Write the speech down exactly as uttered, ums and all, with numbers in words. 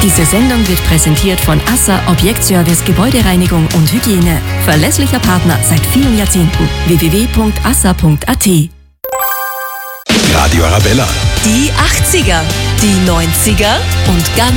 Diese Sendung wird präsentiert von ASSA Objektservice Gebäudereinigung und Hygiene. Verlässlicher Partner seit vielen Jahrzehnten. w w w punkt assa punkt a t. Radio Arabella. Die achtziger, die neunziger und ganz